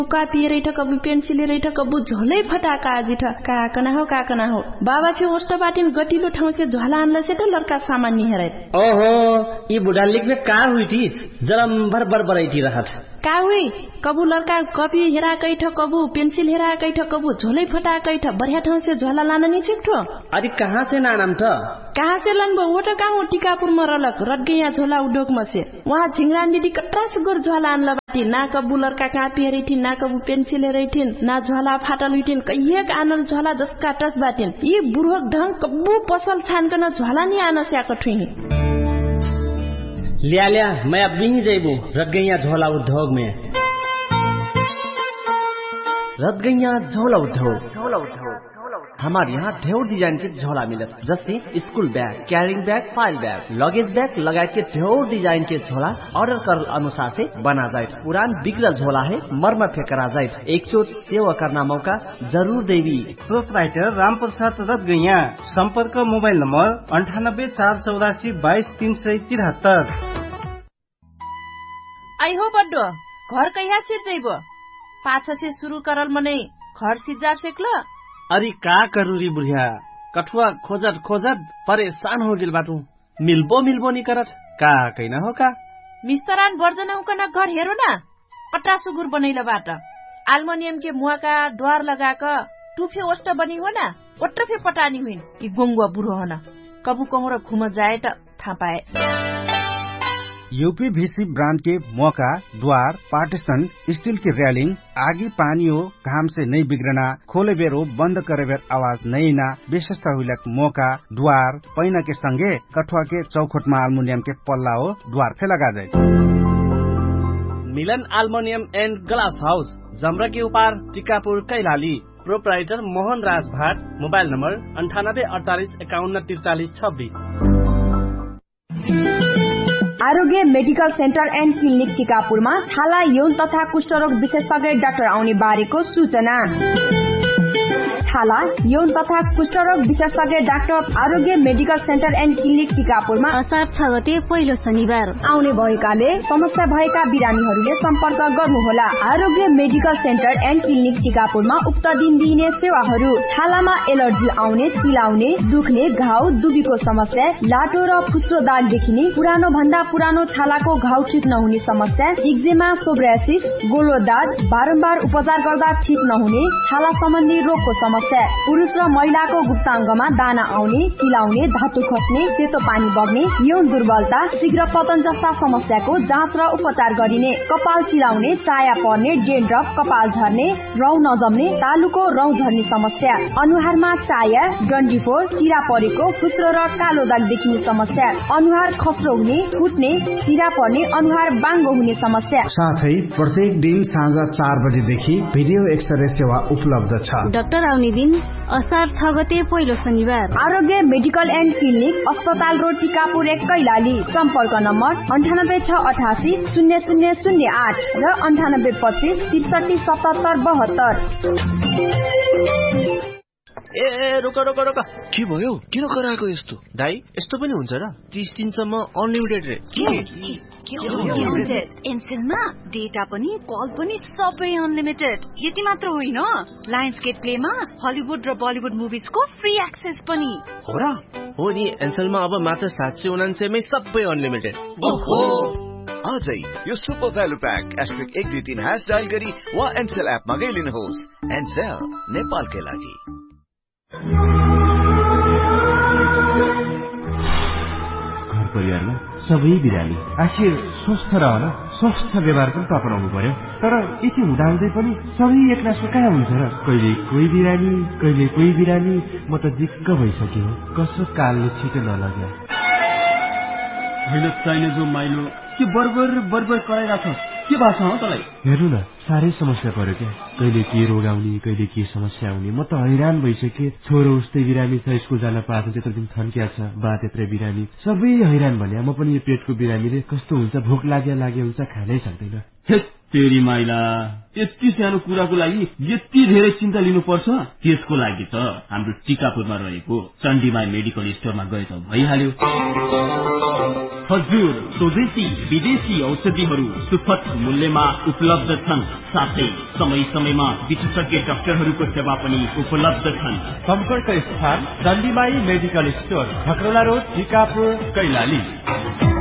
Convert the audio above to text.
कापी रैठ कबु पेन्सिल रैठ कबु झोलै फटाका आजिठ काकना हो बाबा फे होस्ट बाटिन गटिलो ठाउँ से झोला आनला से लड़का सामान नि हेरै ओहो ई बुढा लिखने का हुइटी जरम भर बराइटी रहत का हुई कबु लड़का कपी हेरा कैठ कबु पेन्सिल हेरा कैठ कबु झोलै फटा कैठ बढ़िया ठाउँ से झोला लान नि छिक्ठो अरे कहाँ से नाम त कहाँ से लनबो वो त कहाँ टिकापुर में रलक रट गया झोला उद्योग में से वहाँ झिंगरान दीदी कट्रा सुगर झोला आनला बाटी ना कबु लड़का कापी हेरैठिन ना कबु पेन्सिल हेरैठिन ना झोला फाटल हुइठिन कहिएक आनल झोला जसका टस बाटिन यी बुढोक ढंग कबु पसल छानकन झोला नि आन स्याक ठुइनी लिया मैं अब भी जैबू रट गया झोला उद्योग में रट गया झोला उद्योग हमारे यहाँ ढेर डिजाइन के झोला मिलत जैसे school bag carrying bag file bag luggage bag लगायत के ढेर डिजाइन के झोला ऑर्डर कर अनुसार से बना जाए पुरान बिगड़ल झोला है मर्म फेंकरा जाए एक चोट सेवा करना मौका जरूर देवी प्रोपराइटर रामप्रसाद रत गैया संपर्क मोबाइल नंबर 9848222373 आई हो बड्डो घर कहिया से जइबो पाछा से शुरू करल मने घर सिजार सेकल अरे का करू री बुढ़िया कठुआ खोजत परेशान हो गेल बाटू मिलबो नि करत का कैना हो का मिस्तरान वर्जना उकना घर हेरो ना पट्टा सुगुर बनैला बाट एल्युमिनियम के मुआका द्वार लगाक टुफे ओस्ट बनी हो ना ओट्रफे पटानी हुइन कि गोंगुवा बुढो हन कबु कमरो घुम जाए त थाहा पाए यूपीवीसी ब्रांड के मौका द्वार पार्टीशन स्टील की रेलिंग आगे पानी हो घाम से नहीं बिगड़ना खोले बेर हो बंद करे बेर आवाज नहीं ना विशेषता हुई मौका द्वार पैना के संगे कठुआ के चौखट में एल्युमिनियम के पल्ला हो द्वार पे लगा जाए मिलन एल्युमिनियम एंड ग्लास हाउस जमरा के उपार Tikapur Kailali proprietor Mohan Raj Bhat mobile number 9848514326 Aarogya medical centre and clinic टिकापुरमा छाला यौन तथा कुष्ठरोग विशेषज्ञ डाक्टर आउने बारेको सूचना छाला यौन तथा कुष्ठरोग विशेषज्ञ doctor Aarogya medical centre and clinic टिकापुरमा असार 6 गते पहिलो शनिबार आउने भएकाले समस्या भएका बिरामीहरूले सम्पर्क गर्नुहोला आरोग्य मेडिकल सेन्टर एन्ड क्लिनिक टिकापुरमा उक्त दिन दिइने सेवाहरू छालामा एलर्जी आउने चिलाउने दुख्ने घाउ दुबीको समस्या लाटो र फुस्रो दाग देखिने पुरानो भन्दा पुरानो छालाको घाउ ठिक नहुने समस्या एक्जेमा सोब्रासिस गोलो दाग बारम्बार उपचार गर्दा ठिक नहुने छाला सम्बन्धी रोगको समस्या पुरुष र महिलाको गुप्ताङ्गमा दाना आउने चिलाउने धातु खस्ने सेतो पानी बग्ने यौन दुर्बलता शीघ्र पतन जस्ता समस्याको जाँच र उपचार गरिने कपाल चिलाउने चाया पर्ने डेन्ड्रफ कपाल झर्ने रौँ नजम्ने तालुको रौँ झर्ने समस्या अनुहारमा चाया डन्डीफोर चिरा परेको फुस्रो र कालो दाग देखिने समस्या अनुहार खस्रो हुने फुट्ने चिरा पर्ने अनुहार बाङ्गो हुने समस्या साथै प्रत्येक दिन साँझ 4 बजेदेखि भिडियो एक्सरे सेवा उपलब्ध छ डाक्टर आउने दिन असार 6 गते पहिलो शनिबार आरोग्य मेडिकल एन्ड क्लिनिक अस्पताल रोड टिकापुर 1 कैलाली सम्पर्क नम्बर 9868 0008 र 9825 637772 ए रोक के भयो किन कराएको यस्तो दाइ यस्तो पनि हुन्छ र 30 दिनसम्म अनलिमिटेड रे एनसेलमा डेटा पनि कल पनि सबै अनलिमिटेड यति मात्र होइन लायन्सगेट प्लेमा हलिउड र बलिउड मुभिजको फ्री एक्सेस पनि हो र हो नि एनसेलमा अब मात्र 799 मै सबै अनलिमिटेड ओहो आजै यो सुपर भ्यालु प्याक *123# डायल गरी वा एनसेल एपमा गई लिनुहोस् एनसेल नेपालकै लागि घर परिवारमा सबै बिरामी आखिर स्वस्थ रहन स्वस्थ व्यवहार पनि त अपनाउनु पर्यो तर यति हुँदाहुँदै पनि सबै एकनासो कहाँ हुन्छ र कहिले कोही बिरामी म त दिक्क भइसक्यो कसो कालले छिटो नलग्यो होइन चाहिने जो माइलो के बर्बर कराइरहेको के भएको छ तँलाई हेर्नु न साह्रै समस्या पर्यो क्या कहिले के रोग आउने कहिले के समस्या आउने म त हैरान भइसके छोरो उस्तै बिरामी छ स्कुल जान पाएको त्यत्रो दिन थन्किया छ बा त्यत्रै बिरामी सबै हैरान भने म पनि यो पेटको बिरामीले कस्तो हुन्छ भोक लाग्या हुन्छ खानै सक्दैन तेरी माइला यति सानो कुराको लागि यति धेरै चिन्ता लिनुपर्छ? त्यसको लागि त हाम्रो टिकापुरमा रहेको चण्डीमाई मेडिकल स्टोरमा गए त भइहाल्यो। हजुर, स्वदेशी विदेशी औषधिहरू सुपथ मूल्यमा उपलब्ध छन्। साथै समय समयमा विशेषज्ञ डाक्टरहरूको सेवा पनि उपलब्ध छन्। सम्पर्क स्थान चण्डीमाई medical store, खकरौला road, Tikapur, Kailali.